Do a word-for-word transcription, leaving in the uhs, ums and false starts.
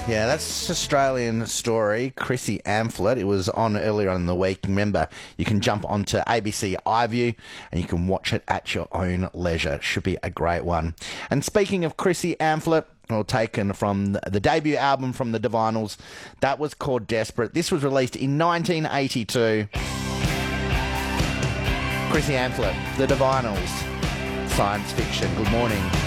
Yeah, that's Australian story. Chrissy Amphlett. It was on earlier on in the week. Remember, you can jump onto A B C iView and you can watch it at your own leisure. It should be a great one. And speaking of Chrissy Amphlett, well, taken from the, the debut album from the Divinals, that was called Desperate. This was released in nineteen eighty-two. Chrissy Amphlett, the Divinals, science fiction. Good morning.